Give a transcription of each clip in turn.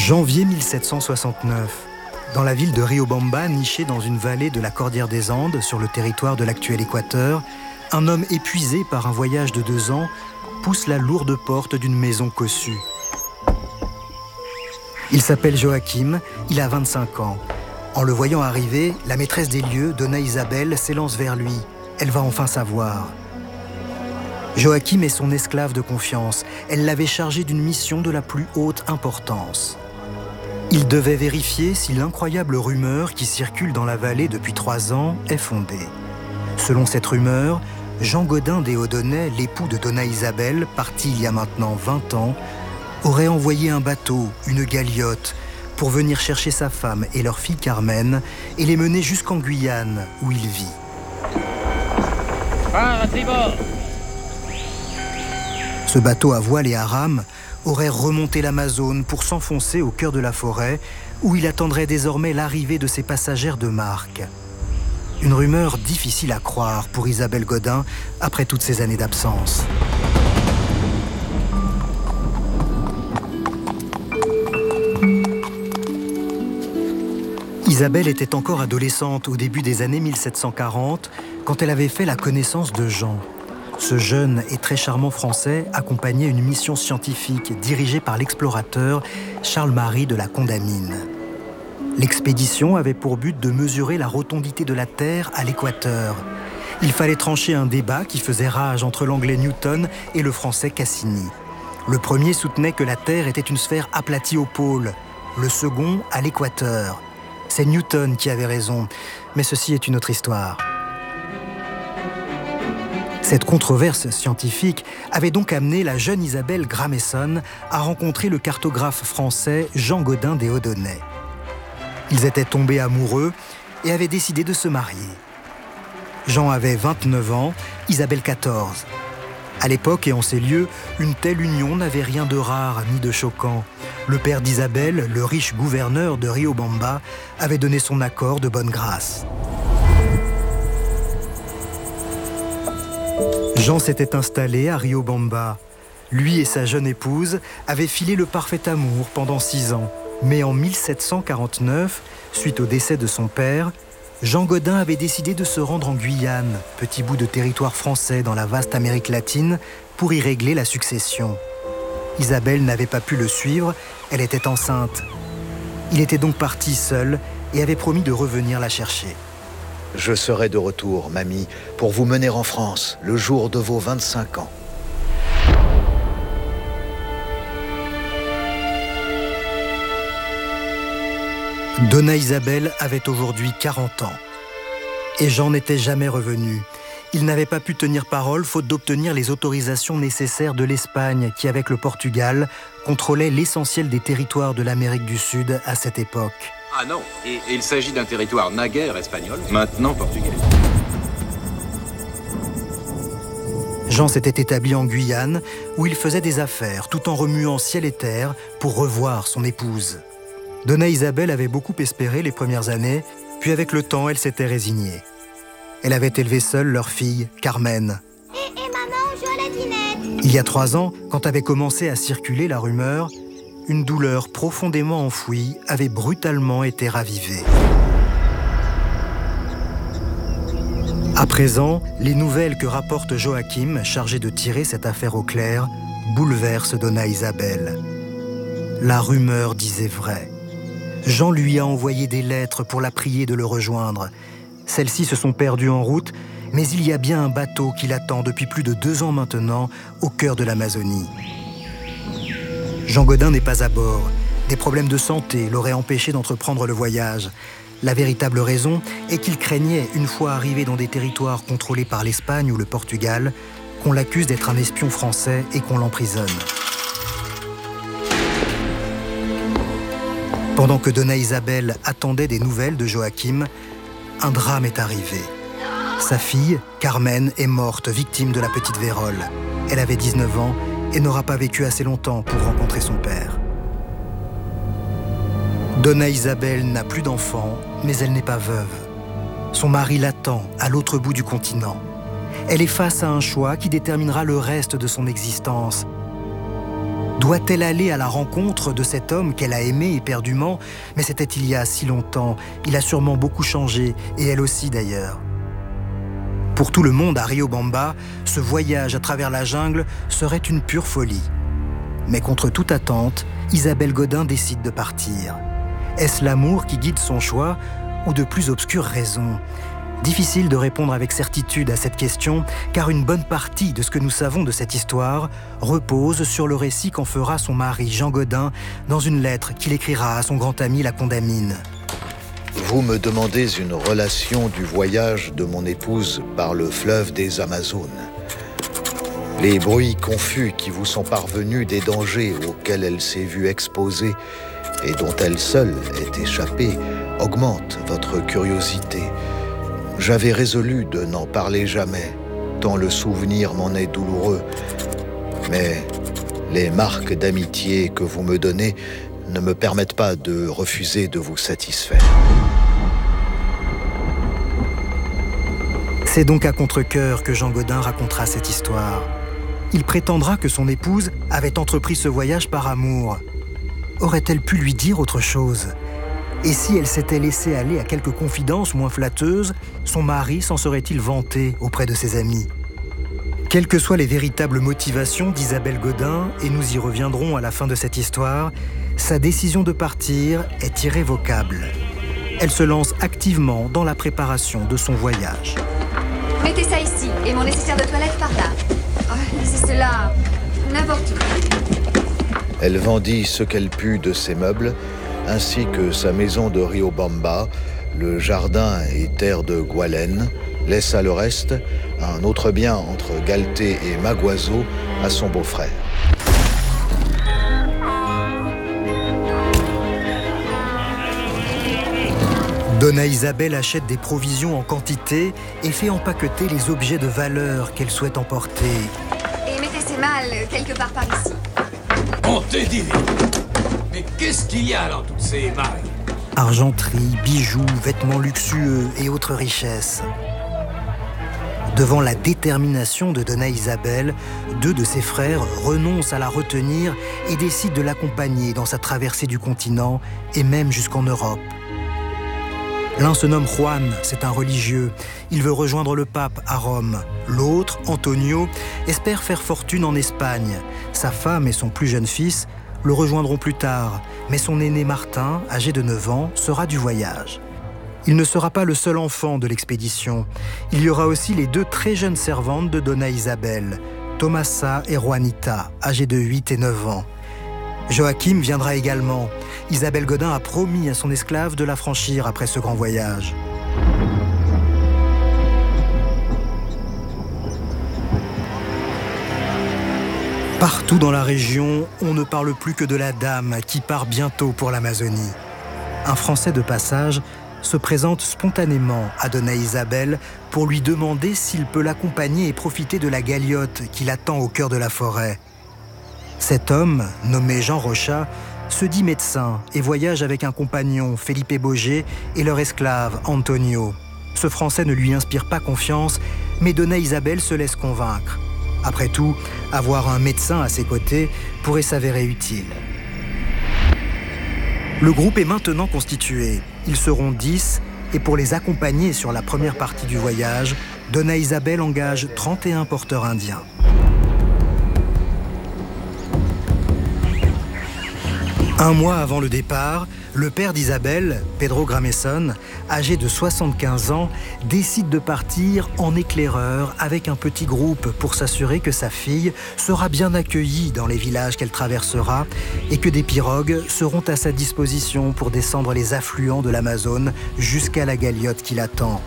Janvier 1769. Dans la ville de Riobamba, nichée dans une vallée de la Cordillère des Andes, sur le territoire de l'actuel Équateur, un homme épuisé par un voyage de 2 ans pousse la lourde porte d'une maison cossue. Il s'appelle Joachim, il a 25 ans. En le voyant arriver, la maîtresse des lieux, Donna Isabel, s'élance vers lui. Elle va enfin savoir. Joachim est son esclave de confiance. Elle l'avait chargé d'une mission de la plus haute importance. Il devait vérifier si l'incroyable rumeur qui circule dans la vallée depuis 3 ans est fondée. Selon cette rumeur, Jean Gaudin des Haudonnais, l'époux de Donna Isabel, parti il y a maintenant 20 ans, aurait envoyé un bateau, une galiote, pour venir chercher sa femme et leur fille Carmen et les mener jusqu'en Guyane, où il vit. Ah, c'est bon. Ce bateau à voile et à rame aurait remonté l'Amazone pour s'enfoncer au cœur de la forêt, où il attendrait désormais l'arrivée de ses passagères de marque. Une rumeur difficile à croire pour Isabelle Gaudin après toutes ces années d'absence. Isabelle était encore adolescente au début des années 1740 quand elle avait fait la connaissance de Jean. Ce jeune et très charmant Français accompagnait une mission scientifique dirigée par l'explorateur Charles-Marie de la Condamine. L'expédition avait pour but de mesurer la rotondité de la Terre à l'équateur. Il fallait trancher un débat qui faisait rage entre l'anglais Newton et le français Cassini. Le premier soutenait que la Terre était une sphère aplatie au pôle, le second à l'équateur. C'est Newton qui avait raison, mais ceci est une autre histoire. Cette controverse scientifique avait donc amené la jeune Isabelle Grameson à rencontrer le cartographe français Jean Gaudin des Haudonnais. Ils étaient tombés amoureux et avaient décidé de se marier. Jean avait 29 ans, Isabelle 14. À l'époque et en ces lieux, une telle union n'avait rien de rare ni de choquant. Le père d'Isabelle, le riche gouverneur de Riobamba, avait donné son accord de bonne grâce. Jean s'était installé à Riobamba. Lui et sa jeune épouse avaient filé le parfait amour pendant 6 ans. Mais en 1749, suite au décès de son père, Jean Gaudin avait décidé de se rendre en Guyane, petit bout de territoire français dans la vaste Amérique latine, pour y régler la succession. Isabelle n'avait pas pu le suivre, elle était enceinte. Il était donc parti seul et avait promis de revenir la chercher. Je serai de retour, mamie, pour vous mener en France, le jour de vos 25 ans. Donna Isabel avait aujourd'hui 40 ans. Et Jean n'était jamais revenu. Il n'avait pas pu tenir parole faute d'obtenir les autorisations nécessaires de l'Espagne qui, avec le Portugal, contrôlait l'essentiel des territoires de l'Amérique du Sud à cette époque. Ah non, et il s'agit d'un territoire naguère espagnol, maintenant portugais. Jean s'était établi en Guyane, où il faisait des affaires, tout en remuant ciel et terre pour revoir son épouse. Donna Isabel avait beaucoup espéré les premières années, puis avec le temps, elle s'était résignée. Elle avait élevé seule leur fille, Carmen. Et maman, on joue à la dinette. Il y a 3 ans, quand avait commencé à circuler la rumeur, une douleur profondément enfouie avait brutalement été ravivée. À présent, les nouvelles que rapporte Joachim, chargé de tirer cette affaire au clair, bouleversent Donna Isabel. La rumeur disait vrai. Jean lui a envoyé des lettres pour la prier de le rejoindre. Celles-ci se sont perdues en route, mais il y a bien un bateau qui l'attend depuis plus de 2 ans maintenant, au cœur de l'Amazonie. Jean Gaudin n'est pas à bord. Des problèmes de santé l'auraient empêché d'entreprendre le voyage. La véritable raison est qu'il craignait, une fois arrivé dans des territoires contrôlés par l'Espagne ou le Portugal, qu'on l'accuse d'être un espion français et qu'on l'emprisonne. Pendant que Donna Isabel attendait des nouvelles de Joachim, un drame est arrivé. Sa fille, Carmen, est morte, victime de la petite vérole. Elle avait 19 ans et n'aura pas vécu assez longtemps pour rencontrer son père. Donna Isabel n'a plus d'enfant, mais elle n'est pas veuve. Son mari l'attend à l'autre bout du continent. Elle est face à un choix qui déterminera le reste de son existence. Doit-elle aller à la rencontre de cet homme qu'elle a aimé éperdument? Mais c'était il y a si longtemps. Il a sûrement beaucoup changé, et elle aussi d'ailleurs. Pour tout le monde à Riobamba, ce voyage à travers la jungle serait une pure folie. Mais contre toute attente, Isabelle Godin décide de partir. Est-ce l'amour qui guide son choix ou de plus obscures raisons? Difficile de répondre avec certitude à cette question, car une bonne partie de ce que nous savons de cette histoire repose sur le récit qu'en fera son mari Jean Godin dans une lettre qu'il écrira à son grand ami la Condamine. Vous me demandez une relation du voyage de mon épouse par le fleuve des Amazones. Les bruits confus qui vous sont parvenus des dangers auxquels elle s'est vue exposée et dont elle seule est échappée augmentent votre curiosité. J'avais résolu de n'en parler jamais, tant le souvenir m'en est douloureux. Mais les marques d'amitié que vous me donnez ne me permettent pas de refuser de vous satisfaire. C'est donc à contre-cœur que Jean Godin racontera cette histoire. Il prétendra que son épouse avait entrepris ce voyage par amour. Aurait-elle pu lui dire autre chose ? Et si elle s'était laissée aller à quelques confidences moins flatteuses, son mari s'en serait-il vanté auprès de ses amis ? Quelles que soient les véritables motivations d'Isabelle Godin, et nous y reviendrons à la fin de cette histoire, sa décision de partir est irrévocable. Elle se lance activement dans la préparation de son voyage. Mettez ça ici, et mon nécessaire de toilette par là. Oh, laissez cela n'importe où. Elle vendit ce qu'elle put de ses meubles, ainsi que sa maison de Riobamba, le jardin et terre de Goualen, laissa le reste, un autre bien entre Galté et Maguazo, à son beau-frère. Donna Isabelle achète des provisions en quantité et fait empaqueter les objets de valeur qu'elle souhaite emporter. Et mettez ces malles quelque part par ici. On te dit. Mais qu'est-ce qu'il y a dans toutes ces malles? Argenterie, bijoux, vêtements luxueux et autres richesses. Devant la détermination de Donna Isabelle, deux de ses frères renoncent à la retenir et décident de l'accompagner dans sa traversée du continent et même jusqu'en Europe. L'un se nomme Juan, c'est un religieux. Il veut rejoindre le pape à Rome. L'autre, Antonio, espère faire fortune en Espagne. Sa femme et son plus jeune fils le rejoindront plus tard, mais son aîné Martin, âgé de 9 ans, sera du voyage. Il ne sera pas le seul enfant de l'expédition. Il y aura aussi les deux très jeunes servantes de Donna Isabelle, Tomasa et Juanita, âgées de 8 et 9 ans. Joachim viendra également. Isabelle Godin a promis à son esclave de la franchir après ce grand voyage. Partout dans la région, on ne parle plus que de la dame qui part bientôt pour l'Amazonie. Un Français de passage se présente spontanément à Donna Isabelle pour lui demander s'il peut l'accompagner et profiter de la galiote qui l'attend au cœur de la forêt. Cet homme, nommé Jean Rochat, se dit médecin et voyage avec un compagnon, Felipe Boger, et leur esclave, Antonio. Ce Français ne lui inspire pas confiance, mais Donna Isabelle se laisse convaincre. Après tout, avoir un médecin à ses côtés pourrait s'avérer utile. Le groupe est maintenant constitué. Ils seront 10, et pour les accompagner sur la première partie du voyage, Donna Isabelle engage 31 porteurs indiens. Un mois avant le départ, le père d'Isabelle, Pedro Grameson, âgé de 75 ans, décide de partir en éclaireur avec un petit groupe pour s'assurer que sa fille sera bien accueillie dans les villages qu'elle traversera et que des pirogues seront à sa disposition pour descendre les affluents de l'Amazone jusqu'à la galiote qui l'attend.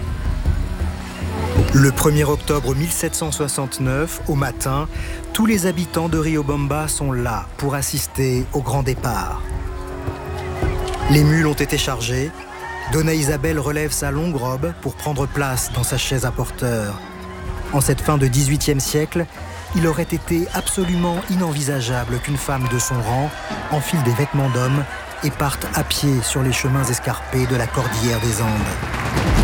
Le 1er octobre 1769, au matin, tous les habitants de Riobamba sont là pour assister au grand départ. Les mules ont été chargées. Donna Isabelle relève sa longue robe pour prendre place dans sa chaise à porteur. En cette fin de XVIIIe siècle, il aurait été absolument inenvisageable qu'une femme de son rang enfile des vêtements d'homme et parte à pied sur les chemins escarpés de la cordillère des Andes.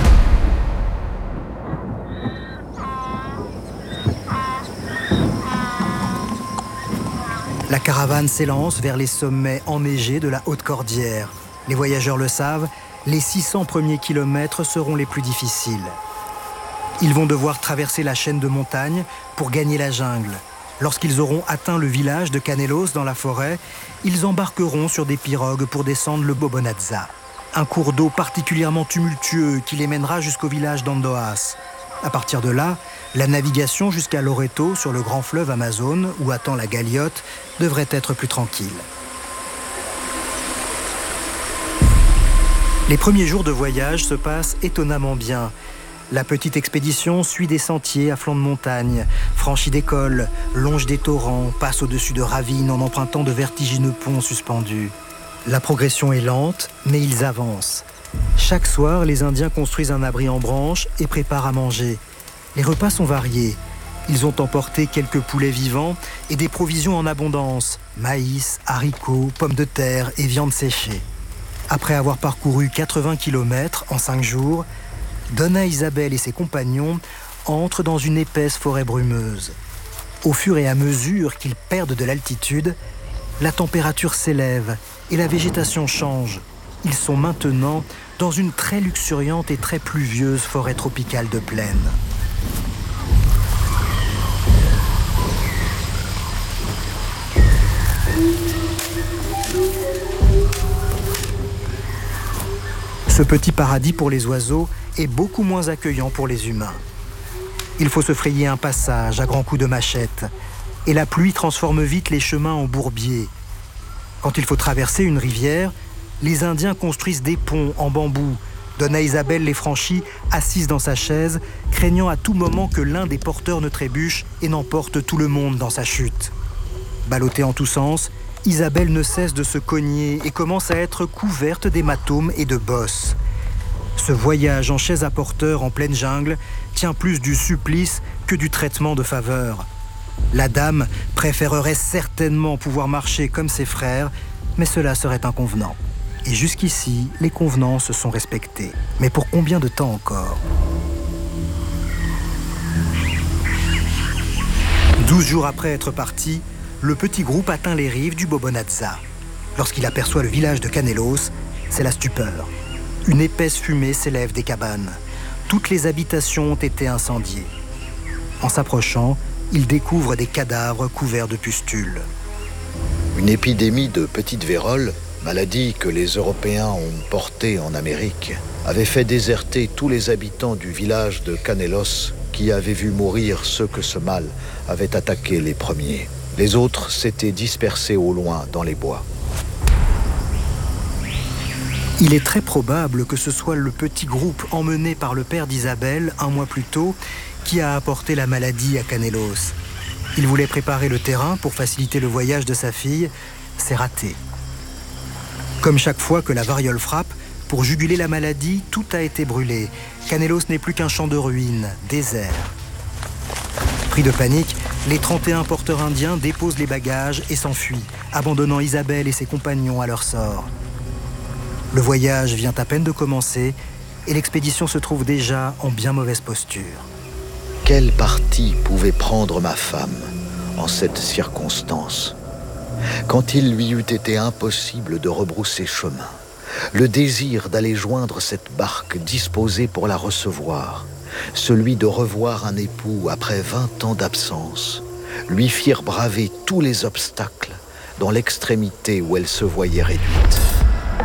La caravane s'élance vers les sommets enneigés de la haute cordillère. Les voyageurs le savent, les 600 premiers kilomètres seront les plus difficiles. Ils vont devoir traverser la chaîne de montagnes pour gagner la jungle. Lorsqu'ils auront atteint le village de Canelos dans la forêt, ils embarqueront sur des pirogues pour descendre le Bobonatza, un cours d'eau particulièrement tumultueux qui les mènera jusqu'au village d'Andoas. À partir de là, la navigation jusqu'à Loreto sur le grand fleuve Amazone, où attend la galiote, devrait être plus tranquille. Les premiers jours de voyage se passent étonnamment bien. La petite expédition suit des sentiers à flanc de montagne, franchit des cols, longe des torrents, passe au-dessus de ravines en empruntant de vertigineux ponts suspendus. La progression est lente, mais ils avancent. Chaque soir, les Indiens construisent un abri en branches et préparent à manger. Les repas sont variés. Ils ont emporté quelques poulets vivants et des provisions en abondance, maïs, haricots, pommes de terre et viande séchée. Après avoir parcouru 80 km en 5 jours, Donna Isabel et ses compagnons entrent dans une épaisse forêt brumeuse. Au fur et à mesure qu'ils perdent de l'altitude, la température s'élève et la végétation change. Ils sont maintenant dans une très luxuriante et très pluvieuse forêt tropicale de plaine. Ce petit paradis pour les oiseaux est beaucoup moins accueillant pour les humains. Il faut se frayer un passage à grands coups de machette, et la pluie transforme vite les chemins en bourbiers. Quand il faut traverser une rivière, les Indiens construisent des ponts en bambou. Donna Isabel les franchit, assise dans sa chaise, craignant à tout moment que l'un des porteurs ne trébuche et n'emporte tout le monde dans sa chute. Ballottée en tous sens, Isabelle ne cesse de se cogner et commence à être couverte d'hématomes et de bosses. Ce voyage en chaise à porteur en pleine jungle tient plus du supplice que du traitement de faveur. La dame préférerait certainement pouvoir marcher comme ses frères, mais cela serait inconvenant. Et jusqu'ici, les convenances sont respectées. Mais pour combien de temps encore ? 12 jours après être parti, le petit groupe atteint les rives du Bobonatza. Lorsqu'il aperçoit le village de Canelos, c'est la stupeur. Une épaisse fumée s'élève des cabanes. Toutes les habitations ont été incendiées. En s'approchant, il découvre des cadavres couverts de pustules. Une épidémie de petite vérole, maladie que les Européens ont portée en Amérique, avait fait déserter tous les habitants du village de Canelos qui avaient vu mourir ceux que ce mal avait attaqués les premiers. Les autres s'étaient dispersés au loin dans les bois. Il est très probable que ce soit le petit groupe emmené par le père d'Isabelle un mois plus tôt qui a apporté la maladie à Canelos. Il voulait préparer le terrain pour faciliter le voyage de sa fille. C'est raté. Comme chaque fois que la variole frappe, pour juguler la maladie, tout a été brûlé. Canelos n'est plus qu'un champ de ruines, désert. Pris de panique, les 31 porteurs indiens déposent les bagages et s'enfuient, abandonnant Isabelle et ses compagnons à leur sort. Le voyage vient à peine de commencer et l'expédition se trouve déjà en bien mauvaise posture. Quel parti pouvait prendre ma femme en cette circonstance ? Quand il lui eût été impossible de rebrousser chemin, le désir d'aller joindre cette barque disposée pour la recevoir, celui de revoir un époux après 20 ans d'absence, lui firent braver tous les obstacles dans l'extrémité où elle se voyait réduite.